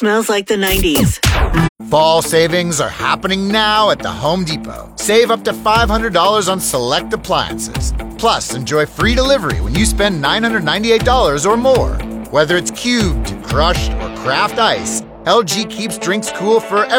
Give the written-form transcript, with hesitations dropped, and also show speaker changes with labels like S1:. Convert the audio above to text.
S1: Smells like the 90s.
S2: Fall savings are happening now at the Home Depot. Save up to $500 on select appliances. Plus, enjoy free delivery when you spend $998 or more. Whether it's cubed, crushed, or craft ice, LG keeps drinks cool for